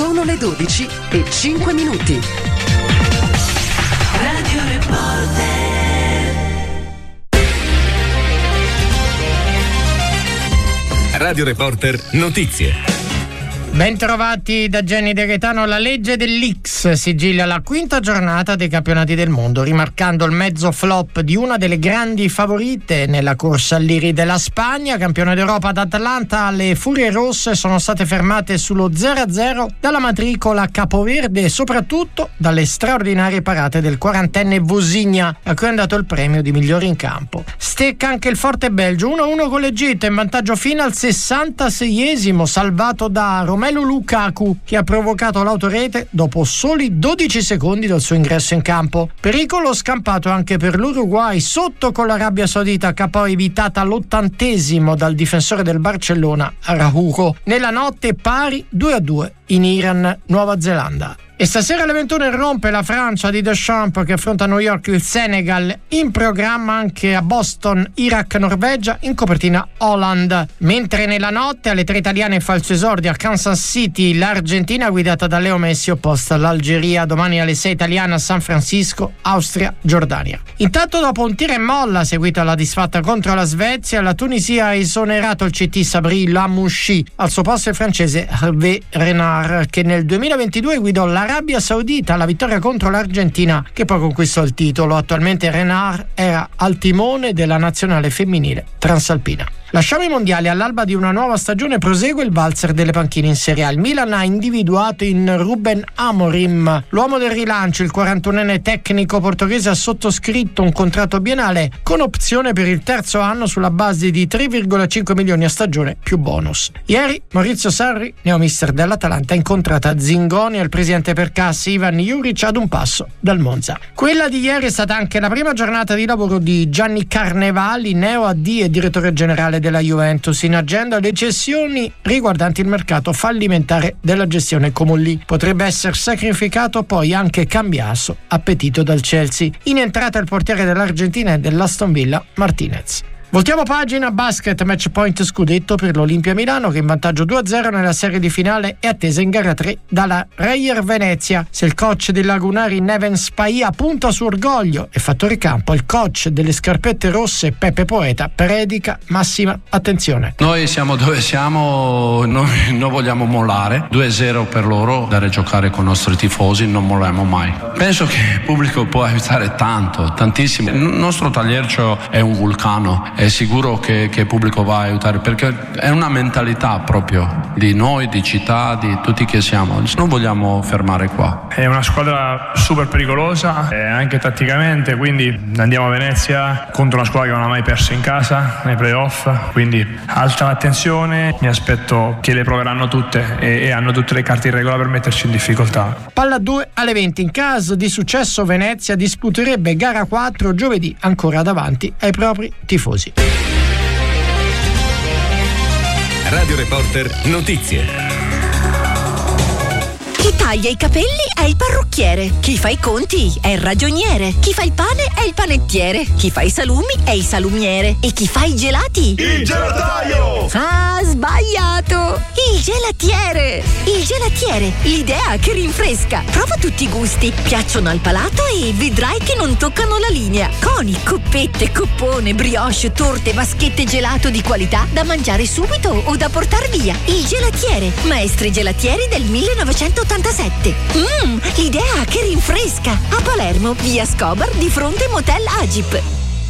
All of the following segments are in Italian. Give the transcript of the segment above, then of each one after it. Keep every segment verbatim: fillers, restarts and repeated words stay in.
Sono le dodici e cinque minuti. Radio Reporter. Radio Reporter Notizie. Bentrovati da Jenny De Gaetano. La legge dell'X sigilla la quinta giornata dei campionati del mondo, rimarcando il mezzo flop di una delle grandi favorite nella corsa all'Iri della Spagna. Campione d'Europa ad Atlanta, le Furie Rosse sono state fermate sullo zero a zero dalla matricola capoverde e soprattutto dalle straordinarie parate del quarantenne Vosigna, a cui è andato il premio di migliore in campo. Stecca anche il forte Belgio, uno a uno con l'Egitto, in vantaggio fino al sessantaseiesimo, salvato da Romelu Lukaku, che ha provocato l'autorete dopo soli dodici secondi dal suo ingresso in campo. Pericolo scampato anche per l'Uruguay, sotto con l'Arabia Saudita, che ha poi evitata all'ottantesimo dal difensore del Barcellona, Araujo. Nella notte pari due a due in Iran, Nuova Zelanda. E stasera alle ventuno irrompe la Francia di Deschamps, che affronta a New York il Senegal. In programma anche a Boston Iraq Norvegia, in copertina Holland. Mentre nella notte alle tre italiane in falso esordio a Kansas City l'Argentina guidata da Leo Messi opposta all'Algeria. Domani alle sei italiane a San Francisco, Austria, Giordania. Intanto, dopo un tiro e molla seguito alla disfatta contro la Svezia, la Tunisia ha esonerato il C T Sabri Lamouchi. Al suo posto il francese Hervé Renard, che nel duemilaventidue guidò la Arabia Saudita alla vittoria contro l'Argentina, che poi conquistò il titolo. Attualmente Renard era al timone della nazionale femminile transalpina. Lasciamo i mondiali. All'alba di una nuova stagione prosegue il valzer delle panchine in Serie A. Il Milan ha individuato in Ruben Amorim l'uomo del rilancio. Il quarantunenne tecnico portoghese ha sottoscritto un contratto biennale con opzione per il terzo anno sulla base di tre virgola cinque milioni a stagione più bonus. Ieri Maurizio Sarri, neomister dell'Atalanta, ha incontrato Zingoni e il presidente per cassa Ivan Juric ad un passo dal Monza. Quella di ieri è stata anche la prima giornata di lavoro di Gianni Carnevali, neo A D e direttore generale della Juventus. In agenda le cessioni riguardanti il mercato fallimentare della gestione Comolli. Potrebbe essere sacrificato poi anche Cambiaso, appetito dal Chelsea. In entrata il portiere dell'Argentina e dell'Aston Villa, Martinez. Voltiamo pagina. Basket, match point scudetto per l'Olimpia Milano, che in vantaggio due a zero nella serie di finale è attesa in gara tre dalla Reyer Venezia. Se il coach dei lagunari Neven Spaia punta su orgoglio e fattore campo, il coach delle scarpette rosse Peppe Poeta predica massima attenzione. Noi siamo dove siamo, noi non vogliamo mollare. due a zero per loro, dare a giocare con i nostri tifosi, non molliamo mai. Penso che il pubblico può aiutare tanto, tantissimo. Il nostro tagliercio è un vulcano. È sicuro che, che il pubblico va a aiutare, perché è una mentalità proprio di noi, di città, di tutti che siamo. Non vogliamo fermare qua. È una squadra super pericolosa, eh, anche tatticamente, quindi andiamo a Venezia contro una squadra che non ha mai perso in casa nei playoff, quindi alta attenzione. Mi aspetto che le proveranno tutte e, e hanno tutte le carte in regola per metterci in difficoltà. Palla due alle venti. In caso di successo Venezia disputerebbe gara quattro giovedì, ancora davanti ai propri tifosi. Radio Reporter Notizie. Chi taglia i capelli è il parrucchiere, chi fa i conti è il ragioniere, chi fa il pane è il panettiere, chi fa i salumi è il salumiere e chi fa i gelati? Il gelataio! Ah, sbagliato! Il gelatiere! Il gelatiere, l'idea che rinfresca. Prova tutti i gusti, piacciono al palato e vedrai che non toccano la linea. Coni, coppette, coppone, brioche, torte, vaschette gelato di qualità da mangiare subito o da portar via. Il gelatiere, maestri gelatieri del millenovecentottantasette. Mmm, l'idea che rinfresca. A Palermo, via Scobar, di fronte Motel Agip.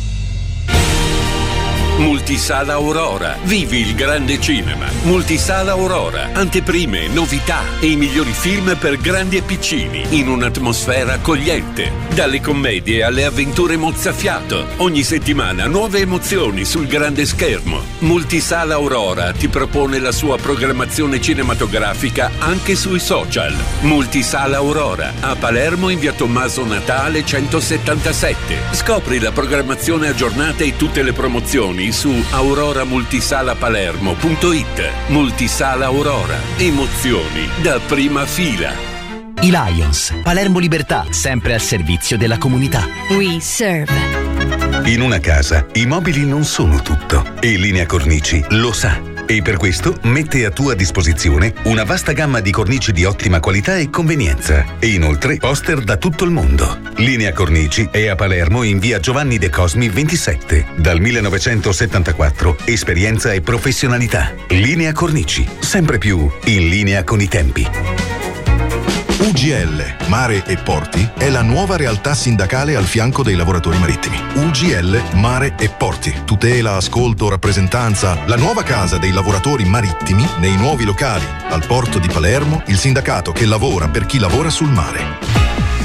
Multisala Aurora. Vivi il grande cinema. Multisala Aurora. Anteprime, novità e i migliori film per grandi e piccini in un'atmosfera accogliente. Dalle commedie alle avventure mozzafiato. Ogni settimana nuove emozioni sul grande schermo. Multisala Aurora ti propone la sua programmazione cinematografica anche sui social. Multisala Aurora. A Palermo in via Tommaso Natale centosettantasette. Scopri la programmazione aggiornata e tutte le promozioni su aurora multisala palermo punto it. Multisala Aurora. Emozioni da prima fila. I Lions, Palermo Libertà, sempre al servizio della comunità. We serve. In una casa i mobili non sono tutto e Linea Cornici lo sa. e per questo mette a tua disposizione una vasta gamma di cornici di ottima qualità e convenienza e inoltre poster da tutto il mondo. Linea Cornici è a Palermo in via Giovanni De Cosmi ventisette. Dal millenovecentosettantaquattro esperienza e professionalità. Linea Cornici, sempre più in linea con i tempi. U G L, Mare e Porti, è la nuova realtà sindacale al fianco dei lavoratori marittimi. U G L, Mare e Porti. Tutela, ascolto, rappresentanza. La nuova casa dei lavoratori marittimi nei nuovi locali. Al porto di Palermo, il sindacato che lavora per chi lavora sul mare.